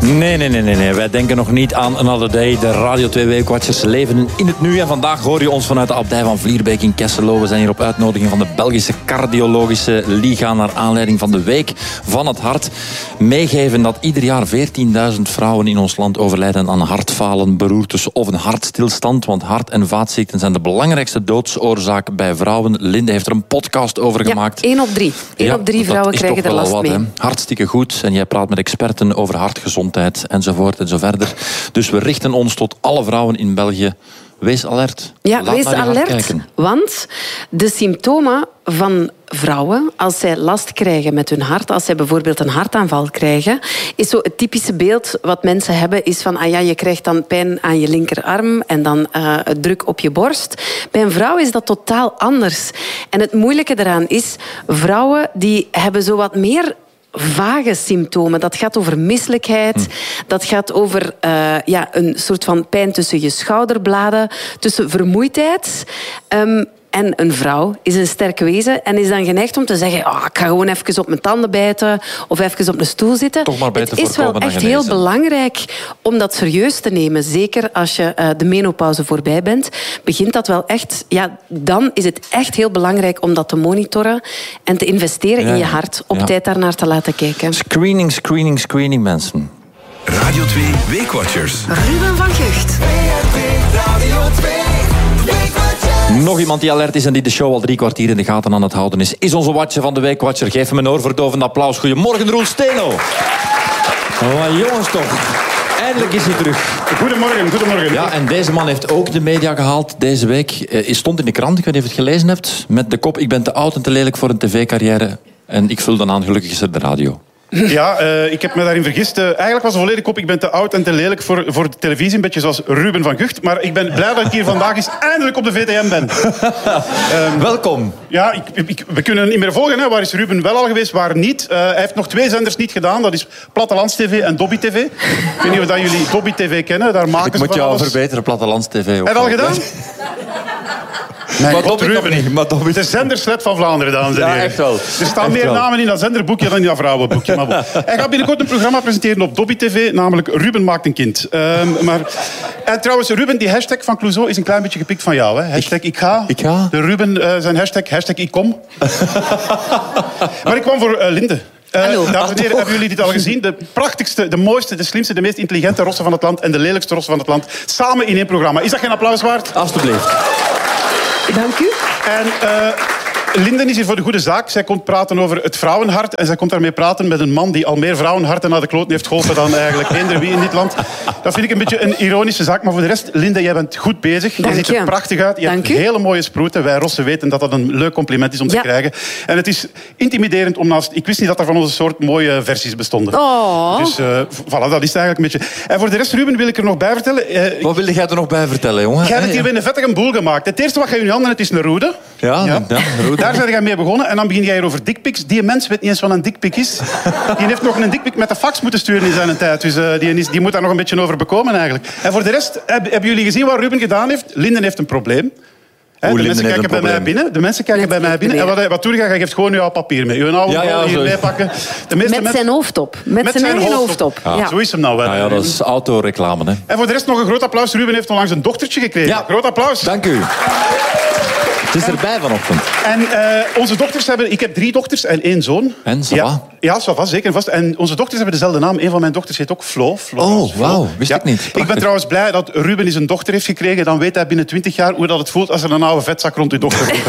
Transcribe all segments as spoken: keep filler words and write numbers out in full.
Nee, nee, nee, nee, nee. Wij denken nog niet aan Another Day. De Radio twee Weekwatchers leven in het nu. En vandaag hoor je ons vanuit de abdij van Vlierbeek in Kesselo. We zijn hier op uitnodiging van de Belgische Cardiologische Liga naar aanleiding van de Week van het Hart. Meegeven dat ieder jaar veertienduizend vrouwen in ons land overlijden aan hartfalen, beroertes of een hartstilstand. Want hart- en vaatziekten zijn de belangrijkste doodsoorzaak bij vrouwen. Linde heeft er een podcast over gemaakt. Ja, één op drie. Één ja, op drie vrouwen krijgen er last wat, mee. Hè. Hartstikke goed. En jij praat met experten over hartgezondheid enzovoort en zo verder. Dus we richten ons tot alle vrouwen in België. Wees alert. Ja, Laat wees naar je hart alert. kijken. Want de symptomen van vrouwen, als zij last krijgen met hun hart, als zij bijvoorbeeld een hartaanval krijgen, is zo het typische beeld wat mensen hebben, is van, ah ja, je krijgt dan pijn aan je linkerarm en dan uh, druk op je borst. Bij een vrouw is dat totaal anders. En het moeilijke daaraan is, vrouwen die hebben zo wat meer vage symptomen. Dat gaat over misselijkheid. Hm. Dat gaat over uh, ja, een soort van pijn tussen je schouderbladen, tussen vermoeidheid. Um, En een vrouw is een sterk wezen en is dan geneigd om te zeggen, oh, ik ga gewoon even op mijn tanden bijten of even op een stoel zitten. Toch maar het is wel echt heel belangrijk om dat serieus te nemen. Zeker als je uh, de menopauze voorbij bent, begint dat wel echt. Ja, dan is het echt heel belangrijk om dat te monitoren en te investeren ja, in je hart, op ja. tijd daarnaar te laten kijken. Screening, screening, screening, mensen. Radio twee Weekwatchers. Ruben van Gucht. Radio twee. Nog iemand die alert is en die de show al drie kwartier in de gaten aan het houden is, is onze watcher van de Weekwatcher. Geef hem een oorverdovend applaus. Goedemorgen, Roel Steno. Oh, jongens toch. Eindelijk is hij terug. Goedemorgen, goedemorgen. Ja, en deze man heeft ook de media gehaald deze week. Hij stond in de krant, ik weet niet of je het gelezen hebt, met de kop: ik ben te oud en te lelijk voor een tv-carrière. En ik vul dan aan, gelukkig is er de radio. Ja, uh, ik heb me daarin vergist. Uh, eigenlijk was het volledig op, ik ben te oud en te lelijk voor, voor de televisie. Een beetje zoals Ruben van Gucht. Maar ik ben blij dat ik hier vandaag eens eindelijk op de V T M ben. um, Welkom. Ja, ik, ik, we kunnen niet meer volgen. Hè. Waar is Ruben wel al geweest, waar niet? Uh, hij heeft nog twee zenders niet gedaan. Dat is Plattelands T V en Dobby T V. Ik weet niet of dat jullie Dobby T V kennen. Daar maken ik ze moet van jou alles. verbeteren, Plattelands T V. Heb je al gedaan? Nee, maar God, Ruben niet. Maar Dobby... De zenderslet van Vlaanderen, dames en heren. Ja, echt wel. Er staan echt meer wel. namen in dat zenderboekje dan in dat vrouwenboekje. Maar hij gaat binnenkort een programma presenteren op Dobby T V, namelijk Ruben maakt een kind. Um, maar... En trouwens, Ruben, die hashtag van Clouseau is een klein beetje gepikt van jou. Hè? Hashtag ik ga. Ik ga. De Ruben, uh, zijn hashtag, hashtag ik kom. Maar ik kwam voor uh, Linde. Uh, dames en heren, hebben jullie dit al gezien? De prachtigste, de mooiste, de slimste, de meest intelligente rossen van het land en de lelijkste rossen van het land samen in één programma. Is dat geen applaus waard? Alsjeblieft. Dank u. En uh, Linden is hier voor de goede zaak. Zij komt praten over het vrouwenhart. En zij komt daarmee praten met een man die al meer vrouwenharten naar de kloten heeft geholpen dan eigenlijk eender wie in dit land. Dat vind ik een beetje een ironische zaak. Maar voor de rest, Linde, jij bent goed bezig. Dank je ziet er je. prachtig uit. Je Dank hebt u. hele mooie sproeten. Wij rossen weten dat dat een leuk compliment is om ja. te krijgen. En het is intimiderend om naast... Ik wist niet dat er van onze soort mooie versies bestonden. Oh. Dus uh, voilà, dat is het eigenlijk een beetje. En voor de rest, Ruben, wil ik er nog bij vertellen. Uh, Wat wilde jij er nog bij vertellen, jongen? Jij hebt hier weer een vettige boel gemaakt. Het eerste wat je in je handen hebt is een roede. Ja, ja. ja roede. Daar zijn jij mee begonnen. En dan begin jij hier over dickpics. Die mens weet niet eens wat een dickpic is. Die heeft nog een dickpic met de fax moeten sturen in zijn tijd. Dus uh, die, is, die moet daar nog een beetje over bekomen eigenlijk. En voor de rest, heb, hebben jullie gezien wat Ruben gedaan heeft? Linden heeft een probleem. He, de mensen kijken bij mij binnen. De mensen kijken bij mij binnen. En wat, wat doe je? Je geeft gewoon jouw papier mee. Je oude ja, ja, hier meepakken. De met mensen... zijn hoofd op. Met, met zijn, zijn eigen hoofd op. Ja. Ja. Zo is hem nou wel. Nou ja, dat is autoreclame. Hè. En voor de rest nog een groot applaus. Ruben heeft onlangs een dochtertje gekregen. Ja. Groot applaus. Dank u. Het is erbij vanochtend. En uh, onze dochters hebben... Ik heb drie dochters en één zoon. En, ça ja, va? ja, ça va, zeker en vast. En onze dochters hebben dezelfde naam. Een van mijn dochters heet ook Flo. Flo oh, wauw. Wist ja. ik niet. Prachtig. Ik ben trouwens blij dat Ruben eens een dochter heeft gekregen. Dan weet hij binnen twintig jaar hoe dat het voelt als er een oude vetzak rond uw dochter komt.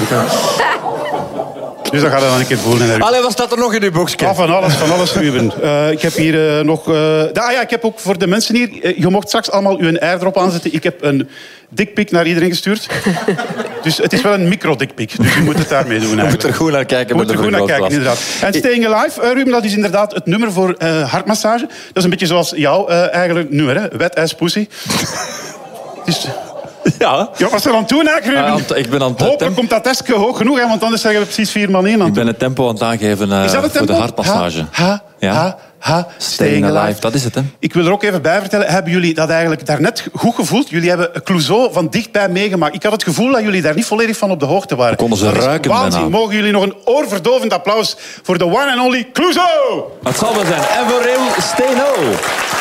Dus dat gaat hij dan een keer voelen. Allee, wat staat er nog in uw boekje? Ah, van alles, van alles, Ruben. Uh, ik heb hier uh, nog... Uh, ah ja, ik heb ook voor de mensen hier... Uh, je mocht straks allemaal uw airdrop aanzetten. Ik heb een dickpic naar iedereen gestuurd. Dus het is wel een micro-dickpic. Dus je moet het daarmee doen. Je moet er goed naar kijken. Je moet er goed naar kijken, inderdaad. En Staying Alive, uh, Ruben, dat is inderdaad het nummer voor uh, hartmassage. Dat is een beetje zoals jouw uh, eigenlijk nummer, hè? Wet ass pussy. Dus... Ja. Ja, wat ze dan doen eigenlijk, Ruben? Ja, ik ben aan het Hopelijk tempo... komt dat testje hoog genoeg, hè, want anders zeggen we precies vier man één aan. Ik ben het tempo aan het aangeven uh, is dat het tempo? voor de hartmassage. Ha, ha, ja. ha, ha, Staying alive. alive, dat is het, hè? Ik wil er ook even bij vertellen, hebben jullie dat eigenlijk daarnet goed gevoeld? Jullie hebben Clouseau van dichtbij meegemaakt. Ik had het gevoel dat jullie daar niet volledig van op de hoogte waren. We konden ze dat ruiken bijna. Mogen jullie nog een oorverdovend applaus voor de one and only Clouseau? Het zal wel zijn. En voor Reeuw Steno.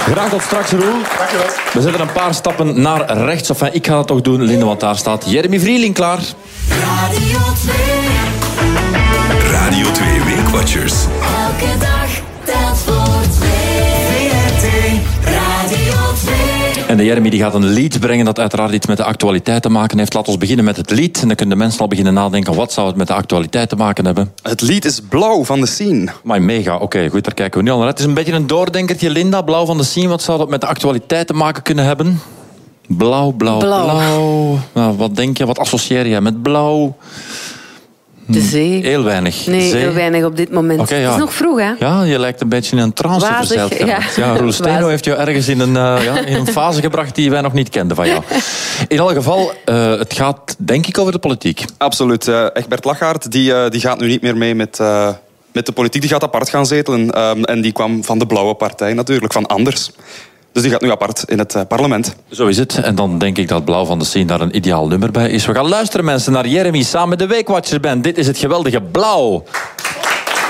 Graag tot straks, Roel. Dankjewel. We zetten een paar stappen naar rechts. Enfin, ik ga dat toch doen, Linde, want daar staat Jeremy Vrieling klaar. Radio twee. Radio twee Weekwatchers. Elke dag telt voor twee. V R T Radio twee. En de Jeremy die gaat een lied brengen dat uiteraard iets met de actualiteit te maken heeft. Laten we beginnen met het lied. En dan kunnen de mensen al beginnen nadenken, wat zou het met de actualiteit te maken hebben? Het lied is Blauw van de Scene. Maar mega, oké, okay, goed, daar kijken we nu al naar. Het is een beetje een doordenkertje, Linda. Blauw van de Scene, wat zou dat met de actualiteit te maken kunnen hebben? Blauw, blauw, blauw. Blauw. Nou, wat denk je, wat associeer je met blauw? De zee. Heel weinig. Nee, zee. heel weinig op dit moment. Okay, ja. Het is nog vroeg, hè? Ja, je lijkt een beetje in een trance Wazig, verzeild geraakt. ja. Ja, Roel Steno Wazig. heeft je ergens in een, uh, ja, in een fase gebracht die wij nog niet kenden van jou. In alle geval, uh, het gaat denk ik over de politiek. Absoluut. Uh, Egbert Lachaert die, uh, die gaat nu niet meer mee met, uh, met de politiek. Die gaat apart gaan zetelen. Um, en die kwam van de Blauwe Partij natuurlijk, van Anders. Dus die gaat nu apart in het uh, parlement. Zo is het. En dan denk ik dat Blauw van de Scene daar een ideaal nummer bij is. We gaan luisteren, mensen, naar Jeremy samen met de Weekwatchers Band. Dit is het geweldige Blauw.